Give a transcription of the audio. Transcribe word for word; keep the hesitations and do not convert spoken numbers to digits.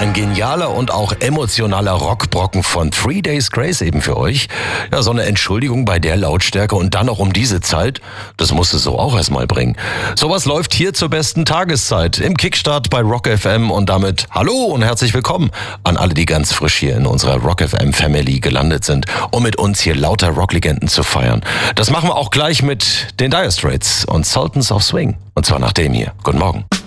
Ein genialer und auch emotionaler Rockbrocken von Three Days Grace eben für euch. Ja, so eine Entschuldigung bei der Lautstärke und dann noch um diese Zeit, das musst du so auch erstmal bringen. Sowas läuft hier zur besten Tageszeit im Kickstart bei Rock F M und damit hallo und herzlich willkommen an alle, die ganz frisch hier in unserer Rock F M Family gelandet sind, um mit uns hier lauter Rocklegenden zu feiern. Das machen wir auch gleich mit den Dire Straits und Sultans of Swing. Und zwar nach dem hier. Guten Morgen.